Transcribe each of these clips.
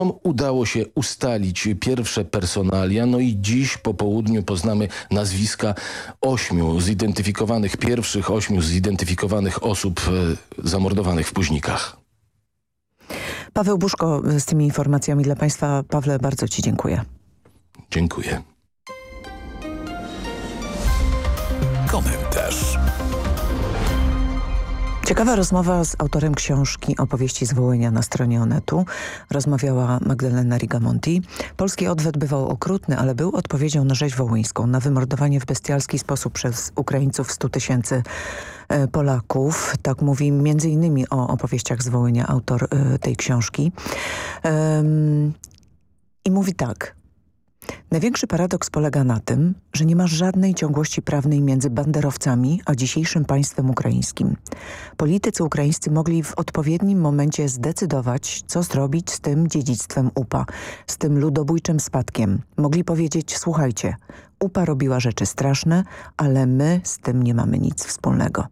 udało się ustalić pierwsze personalia, no i dziś po południu poznamy nazwiska pierwszych ośmiu zidentyfikowanych osób zamordowanych w Późnikach. Paweł Buszko z tymi informacjami dla Państwa. Pawle, bardzo Ci dziękuję. Dziękuję. Komentarz. Ciekawa rozmowa z autorem książki Opowieści z Wołynia na stronie Onetu. Rozmawiała Magdalena Rigamonti. Polski odwet bywał okrutny, ale był odpowiedzią na rzeź wołyńską, na wymordowanie w bestialski sposób przez Ukraińców 100 000 Polaków. Tak mówi m.in. o opowieściach z Wołynia autor tej książki. I mówi tak. Największy paradoks polega na tym, że nie ma żadnej ciągłości prawnej między banderowcami a dzisiejszym państwem ukraińskim. Politycy ukraińscy mogli w odpowiednim momencie zdecydować, co zrobić z tym dziedzictwem UPA, z tym ludobójczym spadkiem. Mogli powiedzieć, słuchajcie, UPA robiła rzeczy straszne, ale my z tym nie mamy nic wspólnego.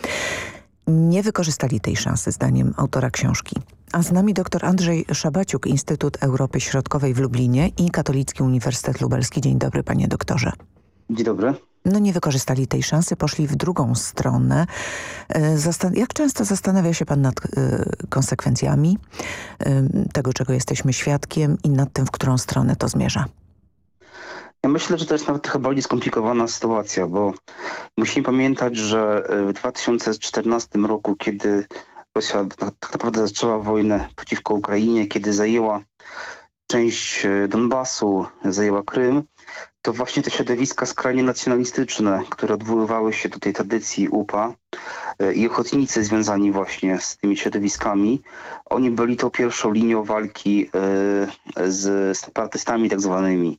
Nie wykorzystali tej szansy, zdaniem autora książki. A z nami dr Andrzej Szabaciuk, Instytut Europy Środkowej w Lublinie i Katolicki Uniwersytet Lubelski. Dzień dobry, panie doktorze. Dzień dobry. No nie wykorzystali tej szansy, poszli w drugą stronę. Jak często zastanawia się pan nad konsekwencjami tego, czego jesteśmy świadkiem i nad tym, w którą stronę to zmierza? Ja myślę, że to jest nawet trochę bardziej skomplikowana sytuacja, bo musimy pamiętać, że w 2014 roku, kiedy Rosja tak naprawdę zaczęła wojnę przeciwko Ukrainie, kiedy zajęła część Donbasu, zajęła Krym, to właśnie te środowiska skrajnie nacjonalistyczne, które odwoływały się do tej tradycji UPA i ochotnicy związani właśnie z tymi środowiskami, oni byli tą pierwszą linią walki z separatystami tak zwanymi.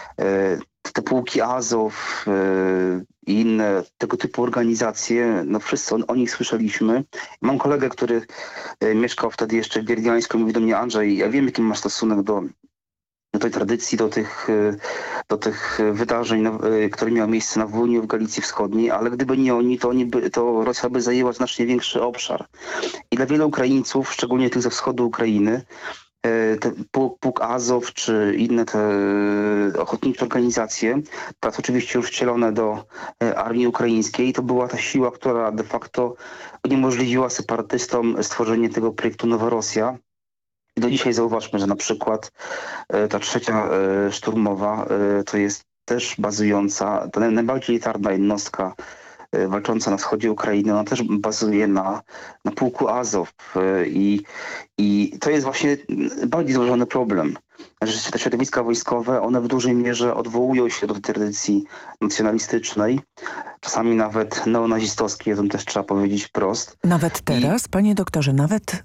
Te pułki Azow i inne tego typu organizacje, no wszyscy o nich słyszeliśmy. Mam kolegę, który mieszkał wtedy jeszcze w Bierdiańsku, mówi do mnie: Andrzej, ja wiem, jaki masz stosunek do tej tradycji, do tych wydarzeń, które miały miejsce na Wołyniu w Galicji Wschodniej, ale gdyby nie oni, to Rosja by zajęła znacznie większy obszar. I dla wielu Ukraińców, szczególnie tych ze wschodu Ukrainy, Pułk Azow czy inne te ochotnicze organizacje, teraz oczywiście już wcielone do armii ukraińskiej, to była ta siła, która de facto uniemożliwiła separatystom stworzenie tego projektu Nowa Rosja. Do dzisiaj zauważmy, że na przykład ta trzecia szturmowa to jest też bazująca, to najbardziej elitarna jednostka walcząca na wschodzie Ukrainy, ona też bazuje na pułku Azow i to jest właśnie bardziej złożony problem. Że te środowiska wojskowe, one w dużej mierze odwołują się do tej tradycji nacjonalistycznej, czasami nawet neonazistowskiej, to też trzeba powiedzieć wprost. Nawet teraz, panie doktorze, nawet...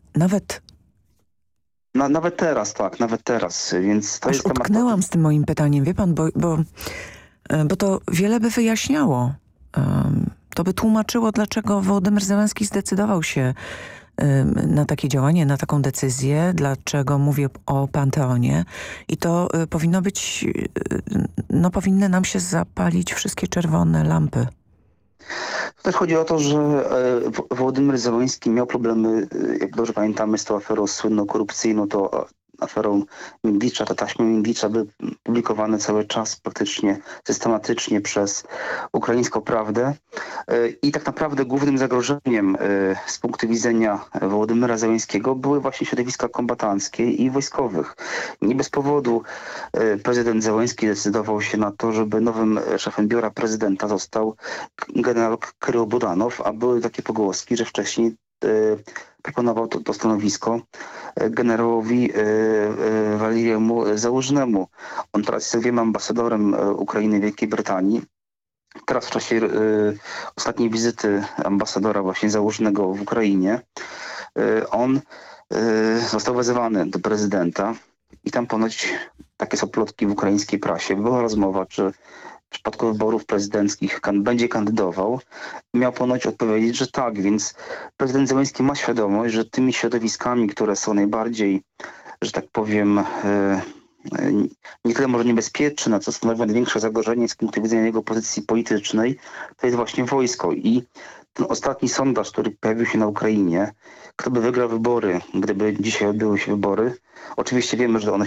Nawet teraz, tak, nawet teraz, więc to Aż jest temat... utknęłam z tym moim pytaniem, wie pan, bo to wiele by wyjaśniało. To by tłumaczyło, dlaczego Wołodymyr Zełenski zdecydował się na takie działanie, na taką decyzję, dlaczego mówię o Panteonie i to powinno być, powinny nam się zapalić wszystkie czerwone lampy. To też chodzi o to, że Wołodymyr Zełenski miał problemy, jak dobrze pamiętamy, z tą aferą słynną korupcyjną, to aferą Mindicza, ta taśma Mindicza były publikowane cały czas praktycznie systematycznie przez ukraińską prawdę i tak naprawdę głównym zagrożeniem z punktu widzenia Wołodymyra Zełenskiego były właśnie środowiska kombatanckie i wojskowych. Nie bez powodu prezydent Zełenski decydował się na to, żeby nowym szefem biura prezydenta został generał Krył Budanow, a były takie pogłoski, że wcześniej proponował to stanowisko generałowi Waleriemu Załużnemu. On teraz jest, jak wiemy, ambasadorem Ukrainy w Wielkiej Brytanii. Teraz w czasie ostatniej wizyty ambasadora właśnie Załużnego w Ukrainie on został wezwany do prezydenta i tam ponoć, takie są plotki w ukraińskiej prasie, była rozmowa, czy w przypadku wyborów prezydenckich będzie kandydował, miał ponoć odpowiedzieć, że tak, więc prezydent Zełenski ma świadomość, że tymi środowiskami, które są najbardziej, że tak powiem, nie tyle może niebezpieczne, co stanowi największe zagrożenie z punktu widzenia jego pozycji politycznej, to jest właśnie wojsko i ten ostatni sondaż, który pojawił się na Ukrainie, kto by wygrał wybory, gdyby dzisiaj odbyły się wybory. Oczywiście wiemy, że one